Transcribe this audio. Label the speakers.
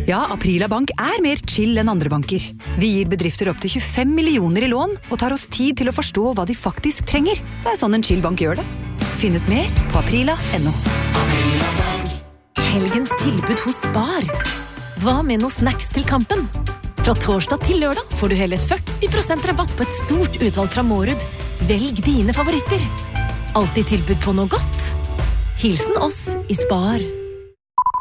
Speaker 1: Ja, Aprila Bank mer chill enn andre banker. Vi gir bedrifter opp til 25 millioner i lån og tar oss tid til å forstå hva de faktisk trenger. Det sånn en chill bank gjør det. Finn ut mer på aprila.no.
Speaker 2: Helgens tilbud hos Spar. Hva med noen snacks til kampen? Fra torsdag til lørdag får du hele 40% rabatt på et stort utvalg fra Mårud. Velg dine favoritter. Alltid tilbud på noe godt. Hilsen oss i Spar.